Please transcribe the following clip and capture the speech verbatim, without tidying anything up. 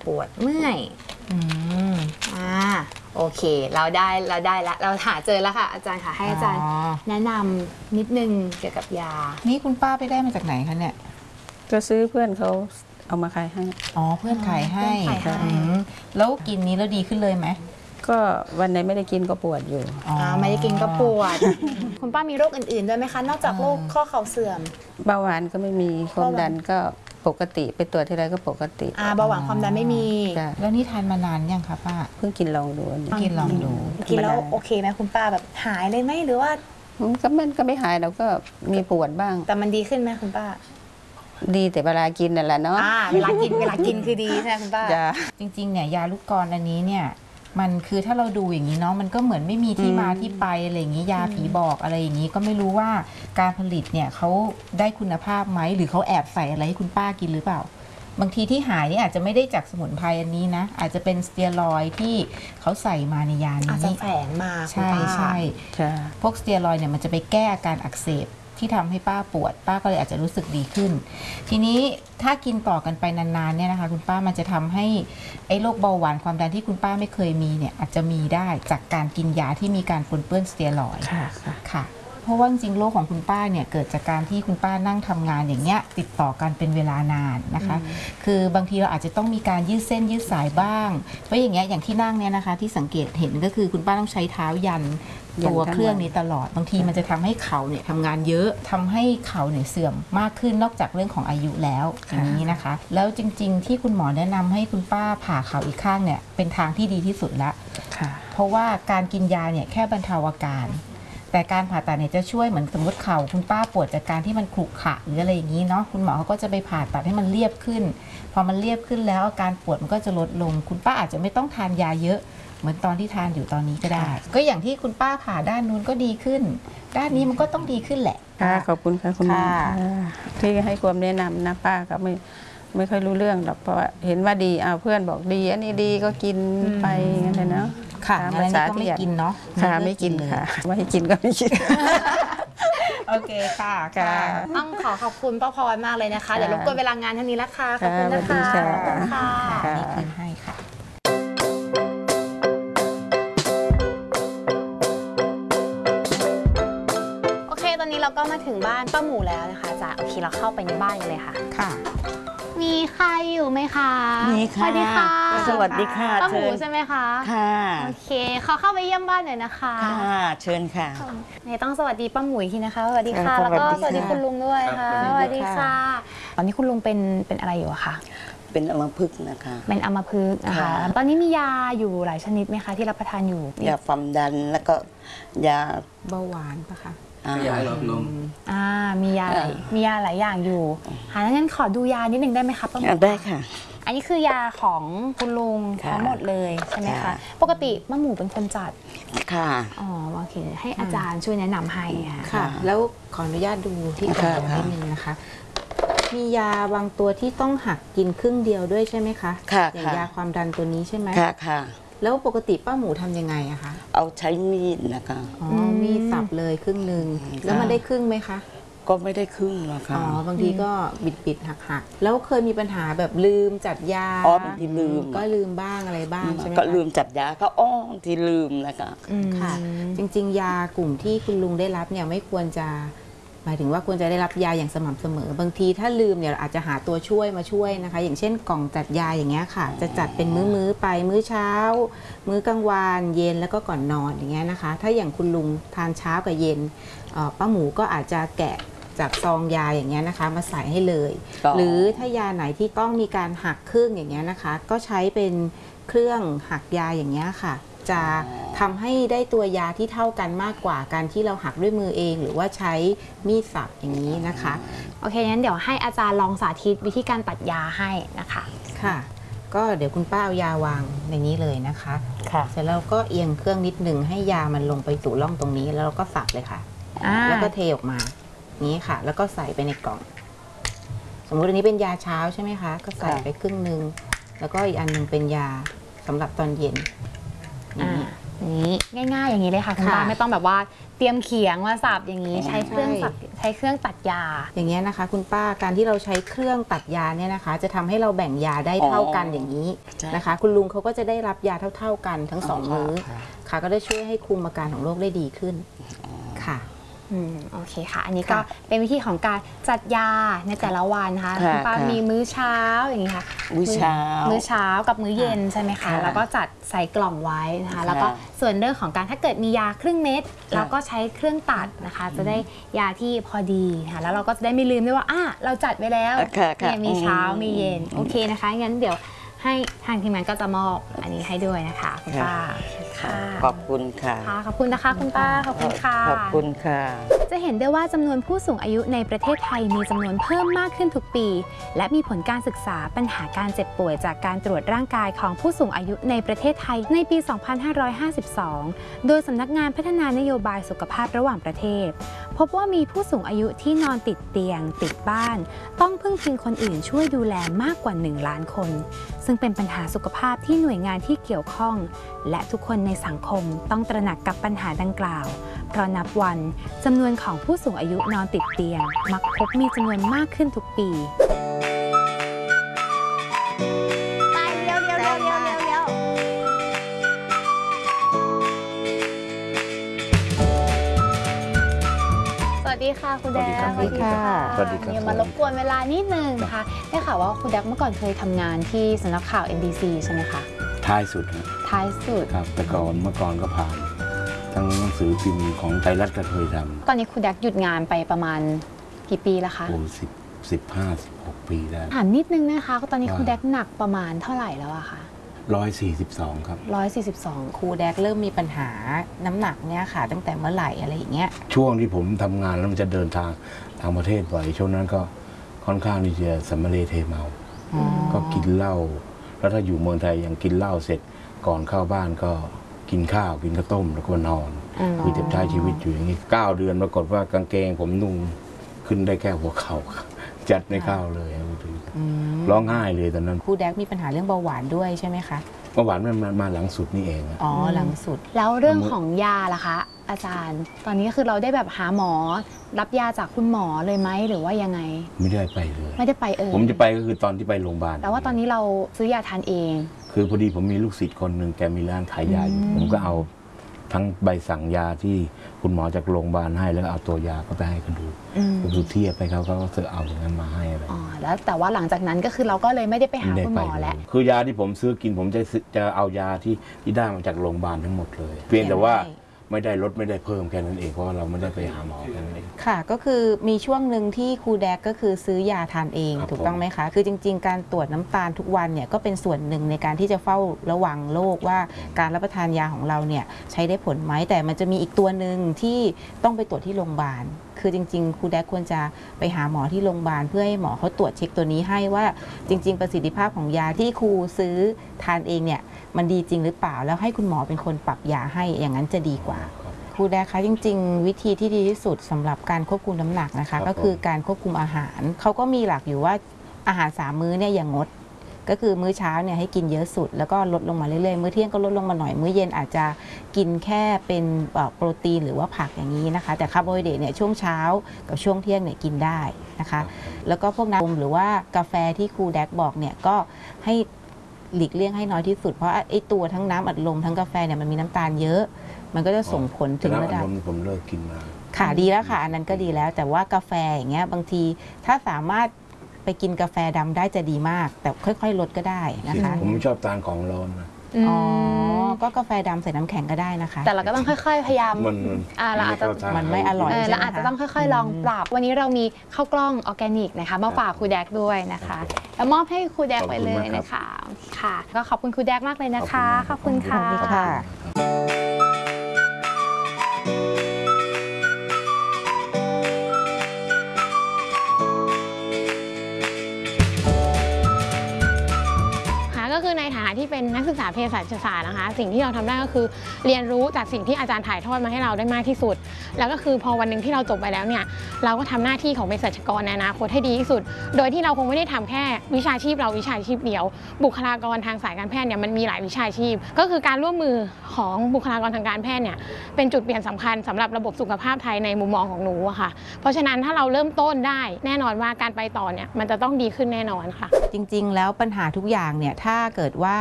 ปวดเมื่อยอืมอ่าโอเคเราได้เราได้ละเราหาเจอแล้วค่ะอาจารย์ค่ะให้อาจารย์แนะนำนิดนึงเกี่ยวกับยานี่คุณป้าไปได้มาจากไหนคะเนี่ยก็ซื้อเพื่อนเขาเอามาขายให้อ๋อเพื่อนขายให้แล้วกินนี้แล้วดีขึ้นเลยไหมก็วันไหนไม่ได้กินก็ปวดอยู่อ๋อไม่ได้กินก็ปวดคุณป้ามีโรคอื่นๆด้วยไหมคะนอกจากโรคข้อเข่าเสื่อมเบาหวานก็ไม่มีความดันก็ปกติไปตรวจที่ไรก็ปกติอ่าเบาหวานความดันไม่มีแล้วนี่ทานมานานยังคะป้าเพิ่งกินลองดูกินลองดูกินแล้วโอเคไหมคุณป้าแบบหายเลยไหมหรือว่าก็มันก็ไม่หายเราก็มีปวดบ้างแต่มันดีขึ้นไหมคุณป้าดีแต่เวลากินนั่นแหละเนาะเวลากินเวลากินคือดีใช่ไหมคุณป้าจริงๆเนี่ยยาลูกกรอันนี้เนี่ยมันคือถ้าเราดูอย่างนี้เนาะมันก็เหมือนไม่มีที่มาที่ไปอะไรอย่างนี้ยาผีบอกอะไรอย่างนี้ก็ไม่รู้ว่าการผลิตเนี่ยเขาได้คุณภาพไหมหรือเขาแอบใส่อะไรให้คุณป้ากินหรือเปล่าบางทีที่หายนี่อาจจะไม่ได้จากสมุนไพรอันนี้นะอาจจะเป็นสเตียรอยด์ที่เขาใส่มาในยานี้อาจจะแฝงมาใช่ใช่พวกสเตียรอยด์เนี่ยมันจะไปแก้อาการอักเสบที่ทำให้ป้าปวดป้าก็เลยอาจจะรู้สึกดีขึ้นทีนี้ถ้ากินต่อกันไปนานๆเนี่ยนะคะคุณป้ามันจะทำให้ไอ้โรคเบาหวานความดันที่คุณป้าไม่เคยมีเนี่ยอาจจะมีได้จากการกินยาที่มีการปนเปื้อนสเตียรอยด์ค่ะค่ะเพราะว่าจริงๆโรคของคุณป้าเนี่ยเกิดจากการที่คุณป้านั่งทำงานอย่างเงี้ยติดต่อกันเป็นเวลานานนะคะคือบางทีเราอาจจะต้องมีการยืดเส้นยืดสายบ้างเพราะอย่างเงี้ยอย่างที่นั่งเนี่ยนะคะที่สังเกตเห็นก็คือคุณป้าต้องใช้เท้ายันตัวเครื่องนี้ตลอดบางทีมันจะทำให้เข่าเนี่ยทำงานเยอะทำให้เข่าเนี่ยเสื่อมมากขึ้นนอกจากเรื่องของอายุแล้วอย่างนี้นะคะแล้วจริงๆที่คุณหมอแนะนำให้คุณป้าผ่าเข่าอีกข้างเนี่ยเป็นทางที่ดีที่สุดละเพราะว่าการกินยาเนี่ยแค่บรรเทาอาการแต่การผ่าตัดเนี่ยจะช่วยเหมือนสมมติเข่าคุณป้าปวดจากการที่มันขรุขระหรืออะไรอย่างนี้เนาะคุณหมอเขาก็จะไปผ่าตัดให้มันเรียบขึ้นพอมันเรียบขึ้นแล้วอาการปวดมันก็จะลดลงคุณป้าอาจจะไม่ต้องทานยาเยอะเหมือนตอนที่ทานอยู่ตอนนี้ก็ได้ก็อย่างที่คุณป้าผ่าด้านนู้นก็ดีขึ้นด้านนี้มันก็ต้องดีขึ้นแหละค่ะขอบคุณค่ะคุณหมอที่ให้ความแนะนำนะป้าก็ไม่ไม่ค่อยรู้เรื่องหรอกเพราะเห็นว่าดีเอาเพื่อนบอกดีอันนี้ดีก็กินไปงั้นเลยเนาะค่ะภาษาที่ไม่กินเนาะค่ะไม่กินค่ะไม่ให้กินก็ไม่กินโอเคค่ะค่ะต้องขอขอบคุณป้าพรมากเลยนะคะเดี๋ยวรบกวนเวลางานเท่านี้ละค่ะขอบคุณนะคะขอบคุณค่ะนี่คืนให้ค่ะโอเคตอนนี้เราก็มาถึงบ้านป้าหมูแล้วนะคะจ้ะโอเคเราเข้าไปในบ้านกันเลยค่ะค่ะมีใครอยู่ไหมคะมีค่ะสวัสดีค่ะสวัสดีค่ะป้าหมูใช่ไหมคะค่ะโอเคขอเข้าไปเยี่ยมบ้านหน่อยนะคะค่ะเชิญค่ะเนี่ยต้องสวัสดีป้าหมูทีนะคะสวัสดีค่ะแล้วก็สวัสดีคุณลุงด้วยค่ะสวัสดีค่ะตอนนี้คุณลุงเป็นเป็นอะไรอยู่อะคะเป็นอัมพฤกษ์นะคะเป็นอัมพฤกษ์นะคะตอนนี้มียาอยู่หลายชนิดไหมคะที่รับประทานอยู่ยาความดันแล้วก็ยาเบาหวานปะคะยาหลอดลมอ่ามียามียาหลายอย่างอยู่ค่ะงั้นขอดูยานิดนึงได้ไหมคะป้าหมูได้ค่ะอันนี้คือยาของคุณลุงทั้งหมดเลยใช่ไหมคะปกติป้าหมูเป็นคนจัดค่ะอ๋อโอเคให้อาจารย์ช่วยแนะนำให้ค่ะแล้วขออนุญาตดูที่กล่องนิดนึงนะคะมียาบางตัวที่ต้องหักกินครึ่งเดียวด้วยใช่ไหมคะค่ะอย่างยาความดันตัวนี้ใช่ไหมค่ะค่ะแล้วปกติป้าหมูทำยังไงอะคะเอาใช้มีดนะคะอ๋อมีดสับเลยครึ่งหนึ่งแล้วมันได้ครึ่งไหมคะก็ไม่ได้ครึ่งหรอกค่ะอ๋อบางทีก็บิดบิดหักหักแล้วเคยมีปัญหาแบบลืมจัดยาอ๋อบางทีลืมก็ลืมบ้างอะไรบ้างใช่ไหมก็ลืมจัดยาก็อ้อบางทีลืมนะคะค่ะจริงๆยากลุ่มที่คุณลุงได้รับเนี่ยไม่ควรจะหมายถึงว่าควรจะได้รับยาอย่างสม่ำเสมอบางทีถ้าลืมเนี่ยอาจจะหาตัวช่วยมาช่วยนะคะอย่างเช่นกล่องจัดยาอย่างเงี้ยค่ะจะจัดเป็นมื้อๆไปมื้อเช้ามื้อกลางวันเย็นแล้วก็ก่อนนอนอย่างเงี้ยนะคะถ้าอย่างคุณลุงทานเช้ากับเย็นป้าหมูก็อาจจะแกะจากซองยาอย่างเงี้ยนะคะมาใส่ให้เลยหรือถ้ายาไหนที่ต้องมีการหักครึ่งอย่างเงี้ยนะคะก็ใช้เป็นเครื่องหักยาอย่างเงี้ยค่ะจะทำให้ได้ตัวยาที่เท่ากันมากกว่าการที่เราหักด้วยมือเองหรือว่าใช้มีดสับอย่างนี้นะคะโอเคงั้นเดี๋ยวให้อาจารย์ลองสาธิตวิธีการตัดยาให้นะคะค่ะก็เดี๋ยวคุณป้าเอายาวางในนี้เลยนะคะค่ะเสร็จแล้วก็เอียงเครื่องนิดหนึ่งให้ยามันลงไปสู่ร่องตรงนี้แล้วเราก็สับเลยค่ะแล้วก็เทออกมานี้ค่ะแล้วก็ใส่ไปในกล่องสมมุติอันนี้เป็นยาเช้าใช่ไหมคะก็ใส่ไปครึ่งหนึ่งแล้วก็อีกอันนึงเป็นยาสำหรับตอนเย็นนี้ง่ายๆอย่างนี้เลยค่ะคุณป้าไม่ต้องแบบว่าเตรียมเขียงมาสับอย่างนี้ใช้เครื่องสับใช้เครื่องตัดยาอย่างเงี้ยนะคะคุณป้าการที่เราใช้เครื่องตัดยาเนี่ยนะคะจะทำให้เราแบ่งยาได้เท่ากันอย่างนี้นะคะคุณลุงเขาก็จะได้รับยาเท่าๆกันทั้งสองมื้อค่ะก็ได้ช่วยให้คุมอาการของโรคได้ดีขึ้นค่ะอืมโอเคค่ะอันนี้ก็เป็นวิธีของการจัดยาในแต่ละวันนะคะคุณป้ามีมื้อเช้าอย่างนี้ค่ะมื้อเช้ามื้อเช้ากับมื้อเย็นใช่ไหมคะแล้วก็จัดใส่กล่องไว้นะคะแล้วก็ส่วนเรื่องของการถ้าเกิดมียาครึ่งเม็ดเราก็ใช้เครื่องตัดนะคะจะได้ยาที่พอดีค่ะแล้วเราก็จะได้ไม่ลืมด้วยว่าอ่ะเราจัดไว้แล้วเนี่ยมีเช้ามีเย็นโอเคนะคะงั้นเดี๋ยวให้ทางทีมงานก็จะมอบอันนี้ให้ด้วยนะคะคุณป้าค่ะขอบคุณค่ะขอบคุณนะคะคุณป้าขอบคุณค่ะขอบคุณค่ะจะเห็นได้ว่าจำนวนผู้สูงอายุในประเทศไทยมีจำนวนเพิ่มมากขึ้นทุกปีและมีผลการศึกษาปัญหาการเจ็บป่วยจากการตรวจร่างกายของผู้สูงอายุในประเทศไทยในปี สองพันห้าร้อยห้าสิบสอง โดยสำนักงานพัฒนานโยบายสุขภาพระหว่างประเทศพบว่ามีผู้สูงอายุที่นอนติดเตียงติดบ้านต้องพึ่งพิงคนอื่นช่วยดูแลมากกว่าหนึ่งล้านคนซึ่งเป็นปัญหาสุขภาพที่หน่วยงานที่เกี่ยวข้องและทุกคนในสังคมต้องตระหนักกับปัญหาดังกล่าวเพราะนับวันจำนวนของผู้สูงอายุนอนติดเตียงมักพบมีจำนวนมากขึ้นทุกปีไปเร็วเร็วเร็วเร็วเร็วเร็วสวัสดีค่ะคุณแดกสวัสดีค่ะสวัสดีครับมารบกวนเวลานิดนึงนะคะได้ข่าวว่าคุณแดกเมื่อก่อนเคยทำงานที่สำนักข่าว เอ็น บี ซี ใช่ไหมคะท้ายสุดครับท้ายสุดครับแต่ก่อนเมื่อก่อนก็ผ่านทั้งหนังสือพิมพ์ของไทยรัฐก็เคยทำตอนนี้คุณแดกหยุดงานไปประมาณกี่ปีแล้วคะโอ้สิบสิบห้าสิบหกปีได้ถามนิดนึงนะคะตอนนี้คุณแดกหนักประมาณเท่าไหร่แล้วอะคะร้อยสี่สิบสองครับร้อยสี่สิบสองครูแดกเริ่มมีปัญหาน้ำหนักเนี่ยค่ะตั้งแต่เมื่อไหร่อะไรอย่างเงี้ยช่วงที่ผมทำงานแล้วมันจะเดินทางทางประเทศบ่อยช่วงนั้นก็ค่อนข้างที่จะสัมมาเลเทเมาก็กินเหล้าแล้วถ้าอยู่เมืองไทยยังกินเหล้าเสร็จก่อนเข้าบ้านก็กินข้าวกินข้าวต้มแล้วก็นอนคือจะใช้ชีวิตอยู่อย่างนี้เก้าเดือนปรากฏว่ากางเกงผมนุ่งขึ้นได้แค่หัวเข่าจัดไม่เข้าเลยร้องไห้เลยตอนนั้นครูแดกมีปัญหาเรื่องเบาหวานด้วยใช่ไหมคะเบาหวานมันมาหลังสุดนี่เองอ๋อหลังสุดแล้วเรื่องของยาล่ะคะอาจารย์ตอนนี้คือเราได้แบบหาหมอรับยาจากคุณหมอเลยไหมหรือว่ายังไงไม่ได้ไปเลยไม่ได้ไปเออผมจะไปก็คือตอนที่ไปโรงพยาบาลแต่ว่าตอนนี้เราซื้อยาทานเองคือพอดีผมมีลูกศิษย์คนหนึ่งแกมีร้านขายยาอยู่ผมก็เอาทั้งใบสั่งยาที่คุณหมอจากโรงพยาบาลให้แล้วเอาตัวยาก็ไปให้เขาดูก็ดูเทียบไปเขาก็จะเอาอย่างนั้นมาให้อะไรอ๋อแล้วแต่ว่าหลังจากนั้นก็คือเราก็เลยไม่ได้ไปหาคุณหมอแล้วคือยาที่ผมซื้อกินผมจะจะเอายาที่ที่ได้มาจากโรงพยาบาลทั้งหมดเลยเพียงแต่ว่าไม่ได้ลดไม่ได้เพิ่มแค่นั้นเองเพราะว่าเราไม่ได้ไปหาหมอแค่นั้นเองค่ะก็คือมีช่วงหนึ่งที่ครูแดกก็คือซื้อยาทานเองถูกต้องไหมคะคือจริงๆการตรวจน้ำตาลทุกวันเนี่ยก็เป็นส่วนหนึ่งในการที่จะเฝ้าระวังโรคว่าการรับประทานยาของเราเนี่ยใช้ได้ผลไหมแต่มันจะมีอีกตัวหนึ่งที่ต้องไปตรวจที่โรงพยาบาลคือจริงๆครูแดกควรจะไปหาหมอที่โรงพยาบาลเพื่อให้หมอเขาตรวจเช็คตัวนี้ให้ว่าจริงๆประสิทธิภาพของยาที่ครูซื้อทานเองเนี่ยมันดีจริงหรือเปล่าแล้วให้คุณหมอเป็นคนปรับยาให้อย่างนั้นจะดีกว่าครูแดกคะจริงๆวิธีที่ดีที่สุดสำหรับการควบคุมน้ำหนักนะคะก็คือการควบคุมอาหารเขาก็มีหลักอยู่ว่าอาหารสามมื้อเนี่ยอย่างงดก็คือมื้อเช้าเนี่ยให้กินเยอะสุดแล้วก็ลดลงมาเรื่อยๆมื้อเที่ยงก็ลดลงมาหน่อยมื้อเย็นอาจจะกินแค่เป็นโปรตีนหรือว่าผักอย่างนี้นะคะแต่คาร์โบไฮเดรตเนี่ยช่วงเช้ากับช่วงเที่ยงเนี่ยกินได้นะคะแล้วก็พวกน้ำหรือว่ากาแฟที่ครูแดกบอกเนี่ยก็ให้หลีกเลี่ยงให้น้อยที่สุดเพราะไอ้ตัวทั้งน้ำอัดลมทั้งกาแฟเนี่ยมันมีน้ำตาลเยอะมันก็จะส่งผลถึงระดับผมเลิกกินมาค่ะดีแล้วค่ะอันนั้นก็ดีแล้วแต่ว่ากาแฟอย่างเงี้ยบางทีถ้าสามารถไปกินกาแฟดำได้จะดีมากแต่ค่อยๆลดก็ได้นะคะผมไม่ชอบทานของร้อนนะอ๋อก็กาแฟดำใส่น้ำแข็งก็ได้นะคะแต่เราก็ต้องค่อยๆพยายามมันอ่าเราอาจจะมันไม่อร่อยเราอาจจะต้องค่อยๆลองปรับวันนี้เรามีข้าวกล้องออร์แกนิกนะคะมาฝากครูแดกด้วยนะคะแล้วมอบให้ครูแดกไปเลยนะคะค่ะก็ขอบคุณครูแดกมากเลยนะคะขอบคุณค่ะกก็คือในฐานะที่เป็นนักศึกษาเภสัชศาสตร์นะคะสิ่งที่เราทำได้ก็คือเรียนรู้จากสิ่งที่อาจารย์ถ่ายทอดมาให้เราได้มากที่สุดแล้วก็คือพอวันหนึ่งที่เราจบไปแล้วเนี่ยเราก็ทำหน้าที่ของเภสัชกรในอนาคตให้ดีที่สุดโดยที่เราคงไม่ได้ทำแค่วิชาชีพเราวิชาชีพเดียวบุคลากรทางสายการแพทย์เนี่ยมันมีหลายวิชาชีพก็คือการร่วมมือของบุคลากรทางการแพทย์เนี่ยเป็นจุดเปลี่ยนสำคัญสำหรับระบบสุขภาพไทยในมุมมองของหนูอะค่ะเพราะฉะนั้นถ้าเราเริ่มต้นได้แน่นอนว่าการไปต่อเนี่ยมันจะต้องดีขึ้นแน่นอนค่ะจริงๆแล้วปัญหาทุกอย่างเนี่ยถ้าเกิดว่า